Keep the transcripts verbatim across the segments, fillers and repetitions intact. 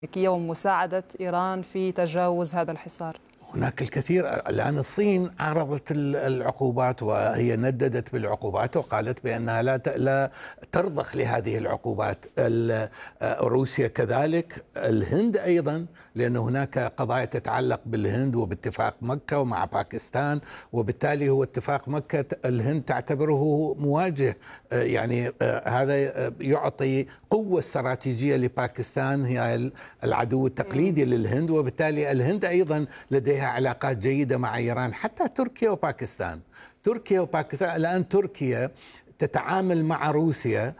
ومساعدة إيران في تجاوز هذا الحصار؟ هناك الكثير. الآن الصين عرضت العقوبات وهي نددت بالعقوبات وقالت بأنها لا لا ترضخ لهذه العقوبات. روسيا كذلك، الهند أيضا، لأن هناك قضايا تتعلق بالهند وباتفاق مكة ومع باكستان، وبالتالي هو اتفاق مكة الهند تعتبره مواجه، يعني هذا يعطي قوة استراتيجية لباكستان، هي العدو التقليدي للهند، وبالتالي الهند أيضا لديها علاقات جيدة مع إيران. حتى تركيا وباكستان تركيا وباكستان الآن تركيا تتعامل مع روسيا،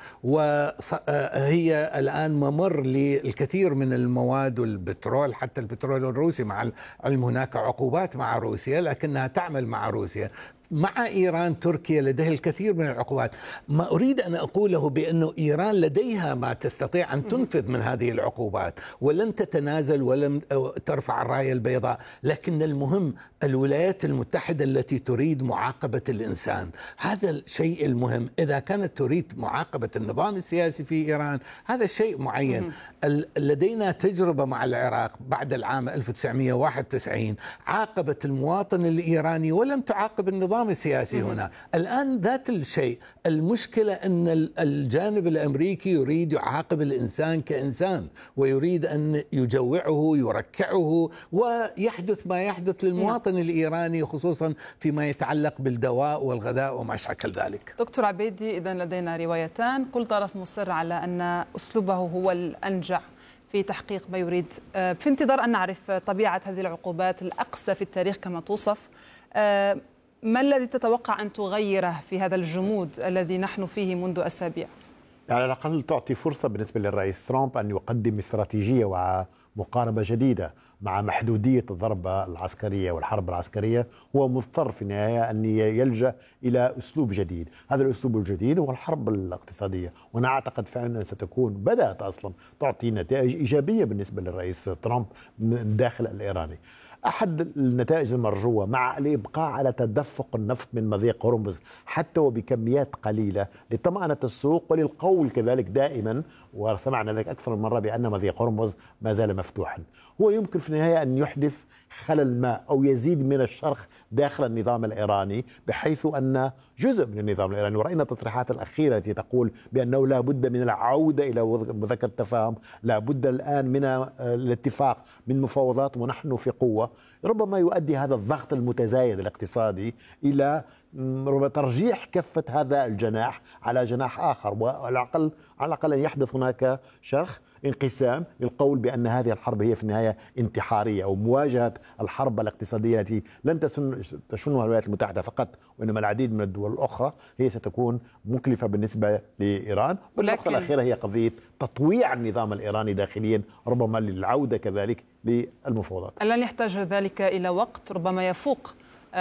وهي الآن ممر للكثير من المواد والبترول، حتى البترول الروسي، مع العلم هناك عقوبات مع روسيا لكنها تعمل مع روسيا. مع إيران تركيا لديها الكثير من العقوبات. ما أريد أن أقوله بأنه إيران لديها ما تستطيع أن تنفذ من هذه العقوبات ولن تتنازل ولم ترفع الراية البيضاء، لكن المهم الولايات المتحدة التي تريد معاقبة الإنسان، هذا الشيء المهم. إذا كانت تريد معاقبة النظام السياسي في إيران هذا شيء معين. لدينا تجربة مع العراق بعد العام ألف وتسعمئة وواحد وتسعين، عاقبت المواطن الإيراني ولم تعاقب النظام السياسي هنا. الآن ذات الشيء. المشكلة أن الجانب الأمريكي يريد يعاقب الإنسان كإنسان، ويريد أن يجوعه يركعه، ويحدث ما يحدث للمواطن الإيراني، خصوصا فيما يتعلق بالدواء والغذاء وما شاكل ذلك. دكتور عبيدي، إذن لدينا روايتان، كل طرف مصر على أن أسلوبه هو الأنجع في تحقيق ما يريد. في انتظار أن نعرف طبيعة هذه العقوبات الأقصى في التاريخ كما توصف، ما الذي تتوقع أن تغيره في هذا الجمود الذي نحن فيه منذ أسابيع؟ على الأقل تعطي فرصة بالنسبة للرئيس ترامب أن يقدم استراتيجية ومقاربة جديدة مع محدودية الضربة العسكرية والحرب العسكرية. هو مضطر في النهاية أن يلجأ إلى أسلوب جديد. هذا الأسلوب الجديد هو الحرب الاقتصادية، وأنا أعتقد فعلا أنها ستكون بدأت أصلا تعطي نتائج إيجابية بالنسبة للرئيس ترامب من الداخل الإيراني. أحد النتائج المرجوة مع الإبقاء على تدفق النفط من مضيق هرمز حتى وبكميات قليلة لطمأنة السوق وللقول كذلك دائما، وسمعنا ذلك أكثر من مرة، بأن مضيق هرمز ما زال مفتوحا. هو يمكن في النهاية أن يحدث خلل ما أو يزيد من الشرخ داخل النظام الإيراني، بحيث أن جزء من النظام الإيراني، ورأينا التصريحات الأخيرة التي تقول بأنه لا بد من العودة إلى مذكرة التفاهم، لا بد الآن من الاتفاق من مفاوضات ونحن في قوة، ربما يؤدي هذا الضغط المتزايد الاقتصادي إلى ربما ترجيح كفة هذا الجناح على جناح آخر، وعلى الأقل على الأقل أن يحدث هناك شرخ انقسام للقول بأن هذه الحرب هي في النهاية انتحارية، أو مواجهة الحرب الاقتصادية التي لن تشنها الولايات المتحدة فقط، وإنما العديد من الدول الأخرى، هي ستكون مكلفة بالنسبة لإيران. والنقطة الأخيرة هي قضية تطويع النظام الإيراني داخليا، ربما للعودة كذلك للمفاوضات. لن يحتاج ذلك إلى وقت ربما يفوق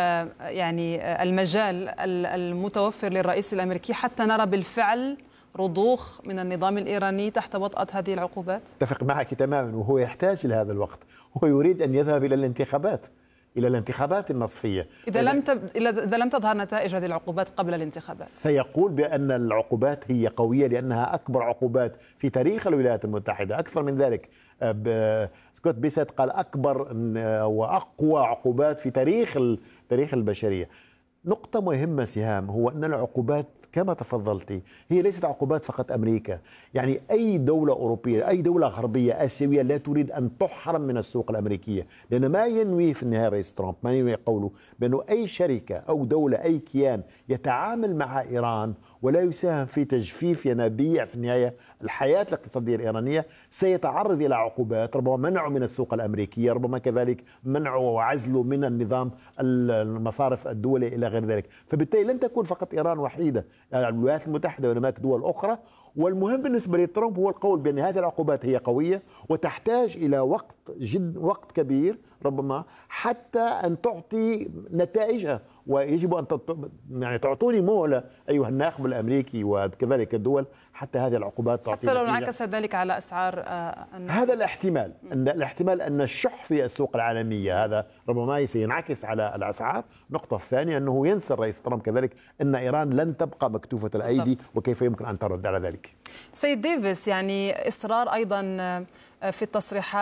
يعني المجال المتوفر للرئيس الأمريكي حتى نرى بالفعل رضوخ من النظام الإيراني تحت وطأة هذه العقوبات؟ اتفق معك تماما، وهو يحتاج إلى هذا الوقت. هو يريد أن يذهب إلى الانتخابات، إلى الانتخابات النصفية. إذا لم تب... إذا لم تظهر نتائج هذه العقوبات قبل الانتخابات، سيقول بأن العقوبات هي قوية لأنها أكبر عقوبات في تاريخ الولايات المتحدة. أكثر من ذلك، سكوت بيسيت قال أكبر وأقوى عقوبات في تاريخ تاريخ البشرية. نقطة مهمة سهام، هو أن العقوبات كما تفضلتي هي ليست عقوبات فقط أمريكا. يعني أي دولة أوروبية، أي دولة غربية آسيوية لا تريد أن تحرم من السوق الأمريكية، لأن ما ينوي في النهاية رئيس ترامب، ما ينوي قوله بأنه أي شركة أو دولة أي كيان يتعامل مع إيران ولا يساهم في تجفيف ينابيع في النهاية الحياة الاقتصادية الإيرانية سيتعرض إلى عقوبات، ربما منعه من السوق الأمريكية، ربما كذلك منعه وعزله من النظام المصارف الدولي إلى غير ذلك. فبالتالي لن تكون فقط إيران وحيدة، يعني الولايات المتحدة وهناك دول أخرى. والمهم بالنسبة لترامب هو القول بأن هذه العقوبات هي قوية وتحتاج إلى وقت جد وقت كبير ربما حتى أن تعطي نتائجها، ويجب أن يعني تعطوني مهلة أيها الناخب الأمريكي وكذلك الدول حتى هذه العقوبات تعطي حتى لو انعكس ذلك على أسعار. هذا الاحتمال أن الاحتمال أن الشح في السوق العالمية هذا ربما سينعكس على الأسعار. النقطة الثانية أنه ينسى الرئيس ترامب كذلك أن إيران لن تبقى مكتوفة الأيدي، وكيف يمكن أن ترد على ذلك. سيد ديفيس، يعني إصرار أيضا في التصريحات